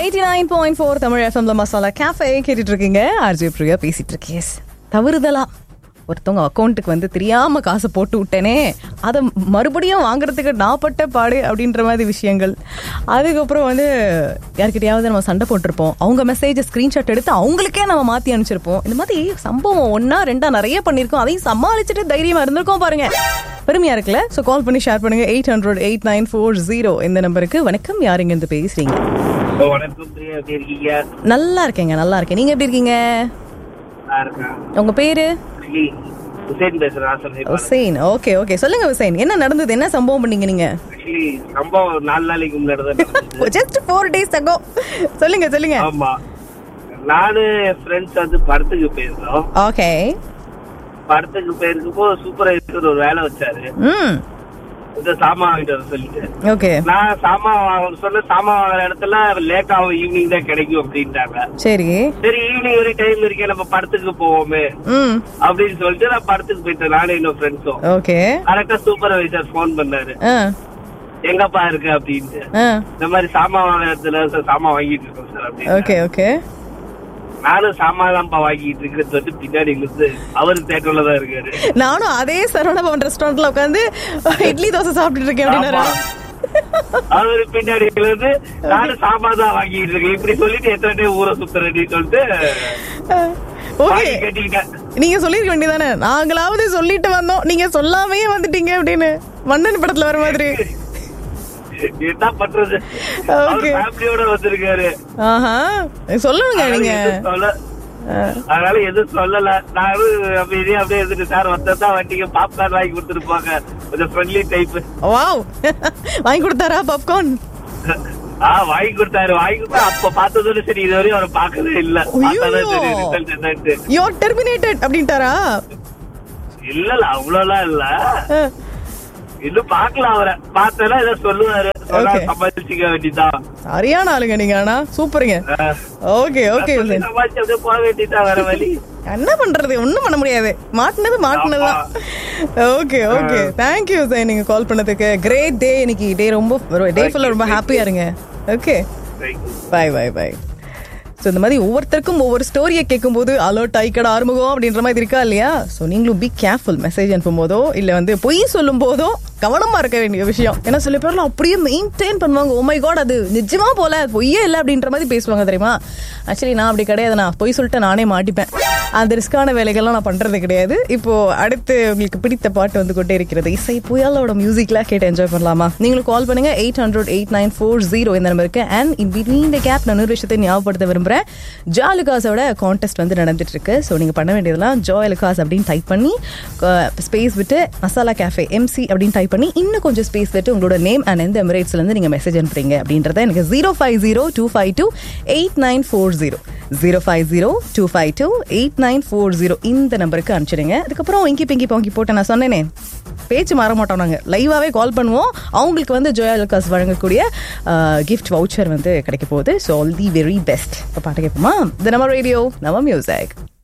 89.4 தமிழ் எஃப்எம்ல மசாலா கேஃபே கேட்டுட்டு இருக்கீங்க. ஆர்ஜே பிரியா பேசிட்டு இருக்கேன். தவறுதலா ஒருத்தவங்க அக்கௌண்ட்டுக்கு வந்து தெரியாம காசை போட்டு விட்டேனே, அதை மறுபடியும் வாங்குறதுக்கு நான் பட்ட பாடு அப்படின்ற மாதிரி விஷயங்கள். அதுக்கப்புறம் வந்து யார்கிட்டயாவது நம்ம சண்டை போட்டிருப்போம், அவங்க மெசேஜை ஸ்கிரீன்ஷாட் எடுத்து அவங்களுக்கே நம்ம மாற்றி அனுப்பிச்சிருப்போம். இந்த மாதிரி சம்பவம் 1-2 நிறைய பண்ணியிருக்கோம். அதையும் சமாளிச்சுட்டு தைரியமா இருந்திருக்கோம் பாருங்க. பெருமையா இருக்குல்ல? ஸோ கால் பண்ணி ஷேர் பண்ணுங்க. 800-8940 இந்த நம்பருக்கு. வணக்கம், யாருங்க இருந்து பேசுறீங்க? நல்லா இருக்கேங்க, நல்லா இருக்கேன். நீங்க எப்படி இருக்கீங்க? உங்க பேரு? ஹுசைன். ஓகே ஓகே, சொல்லுங்க ஹுசைன், என்ன நடந்தது? என்ன சம்பவம் பண்ணீங்க நீங்க? சம்பவம் 4 நாளைக்கு முன்னாடி, just 4 days ago. சொல்லுங்க சொல்லுங்க. ஆமா, நானு ஃப்ரெண்ட்ஸ் வந்து படத்துக்கு போயிருந்தோம். ஓகே, படத்துக்கு போயிருக்கப்போ சூப்பர்வைசர் ஒரு வேலை வச்சாரு. இந்த சாமான் வாங்கிட்டு வர சொல்லிட்டு. ஓகே, நான் சாமான் வாங்குற இடத்துல லேட் ஆகும், ஈவினிங் தான் கிடைக்கும் அப்படின்ட்டாங்க. சரி சரி, ஈவினிங் ஒரு டைம் இருக்கே, நம்ம படத்துக்கு போவோமே அப்படின்னு சொல்லிட்டு நான் படத்துக்கு போயிட்டேன், நானும் இன்னும் ஃப்ரெண்ட்ஸும். ஓகே, கரெக்டா சூப்பர்வைசர் போன் பண்ணாரு, எங்கப்பா இருக்கு அப்படின்ட்டு. இந்த மாதிரி சாமான் வாங்குற இடத்துல சாமான் வாங்கிட்டு இருக்கோம் சார் அப்படின்னு. ஓகே ஓகே, நானும் சாமான்ப்பா வாங்கிட்டு இருக்கிறது வந்து பின்னாடி இருந்து அவரு தேட்டர்ல தான் இருக்காரு. நானும் அதே சரவணபவன் ரெஸ்டாரண்ட்ல உட்காந்து இட்லி தோசை சாப்பிட்டுட்டு இருக்கேன் அப்படின்னா அவரு பின்னாடி இருந்து நானும் சாமான் தான் வாங்கிட்டு இருக்கேன் இப்படி சொல்லிட்டு எத்தனை டைம் ஊரை சுத்துறேன்னு சொல்லிட்டு கேட்டீங்க. நீங்க சொல்லிருக்க வேண்டியதானே, நாங்களாவது சொல்லிட்டு வந்தோம், நீங்க சொல்லாமே வந்துட்டீங்க அப்படின்னு. மன்னன் படத்துல வர மாதிரி. என்ன பண்றது, ஃபேமிலியோட வந்திருக்காரு. சொல்லுங்க நீங்க. அதனால எதுவும் சொல்லல, நானும் அப்படியே இருந்துட்டு சார் வந்தா வண்டிக்கு பாப்கார்ன் வாங்கி கொடுத்துருப்பாங்க, கொஞ்சம் ஃப்ரெண்ட்லி டைப். வாவ், வாங்கி கொடுத்தாரா பாப்கார்ன்? வாங்கி கொடுத்தாரு. வாங்கி கொடுத்தா அப்ப பார்த்ததோட சரி, இதுவரையும் அவரை பாக்கவே இல்ல. You terminated அப்படின்ட்டாரா? இல்ல அவ்வளவுலாம் இல்ல, இன்னும் பாக்கல. அவரை பார்த்தா ஏதோ சொல்லுவாரு, சமாளிச்சுக்க வேண்டியதான். சரியான ஆளுங்க நீங்க, ஆனா சூப்பருங்க. ஓகே ஓகே, சமாளிச்சு போக வேண்டியதான், வேற வழி என்ன பண்றது, ஒண்ணும் பண்ண முடியாது. மாட்டினதுதான். ஓகே ஓகே, தேங்க்யூ சார் நீங்க கால் பண்ணதுக்கு. கிரேட் டே இன்னைக்கு. டே ஃபுல்லா ரொம்ப ஹாப்பியா இருங்க. Okay, by by by. So இந்த மாதிரி ஒவ்வொருத்தருக்கும் ஒவ்வொரு ஸ்டோரியை கேட்கும் போது அலர்ட் ஆயிக்கடா ஆரம்பம் அப்படின்ற மாதிரி இருக்கா இல்லையா? ஸோ நீங்களும் பி கேர்ஃபுல். மெசேஜ் அனுப்பும் போதோ இல்லை வந்து பொய் சொல்லும் போதோ கவனமா இருக்க வேண்டிய விஷயம். ஏன்னா சில பேர்லாம் அப்படியே மெயின்டைன் பண்ணுவாங்க, ஓ மை காட் அது நிஜமா போல, பொய்யே இல்லை அப்படின்ற மாதிரி பேசுவாங்க தெரியுமா? ஆக்சுவலி நான் அப்படி கிடையாது, நான் பொய் சொல்லிட்டு நானே மாட்டிப்பேன். அந்த ரிஸ்கான வேலைகள்லாம் நான் பண்றது கிடையாது. இப்போ அடுத்து உங்களுக்கு பிடித்த பாட்டு வந்து கொண்டே இருக்கிறது. இசை புயலோட மியூசிக்ல கேட்டு என்ஜாய் பண்ணலாமா? நீங்களும் கால் பண்ணுங்க 800-8940 இந்த நம்பருக்கு. And in between the gap நான் ஒரு விஷயத்தை ஞாபகப்படுத்த விரும்புறேன். ஜாலுகாஸோட கான்டெஸ்ட் வந்து நடந்துட்டு இருக்கு. ஸோ நீங்க பண்ண வேண்டியதெல்லாம் ஜாலுகாஸ் அப்படின்னு டைப் பண்ணி ஸ்பேஸ் விட்டு மசாலா கேஃபே MC அப்படின்னு டைப் பண்ணி இன்னும் கொஞ்சம் ஸ்பேஸ் விட்டு உங்களோட நேம் அண்ட் எந்த எமிரேட்ஸ்ல இருந்து நீங்க மெசேஜ் அனுப்புறீங்க அப்படின்றத எனக்கு 050-252-8940 050-252-8940 இந்த நம்பருக்கு அனுப்பிச்சிடுங்க. அதுக்கப்புறம் இங்கி பிங்கி பாங்கி போட்டு நான் சொன்னேனே, பேச்சு மாற மாட்டோம், நாங்கள் லைவாகவே கால் பண்ணுவோம். அவங்களுக்கு வந்து ஜோயாலுகாஸ் வழங்கக்கூடிய கிஃப்ட் வவுச்சர் வந்து கிடைக்க போகுது. So all the very best. இப்போ பாட்டு கேட்போமா? இது நம்ம ரேடியோ, நம்ம மியூசிக்.